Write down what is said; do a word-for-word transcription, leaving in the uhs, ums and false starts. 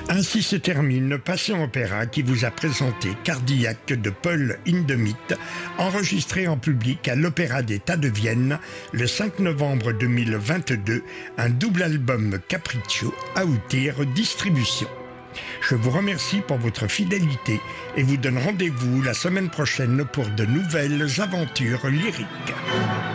Ainsi se termine Passion Opéra qui vous a présenté Cardillac de Paul Hindemith, enregistré en public à l'Opéra d'État de Vienne le cinq novembre deux mille vingt-deux, un double album Capriccio Autir Distribution. Je vous remercie pour votre fidélité et vous donne rendez-vous la semaine prochaine pour de nouvelles aventures lyriques.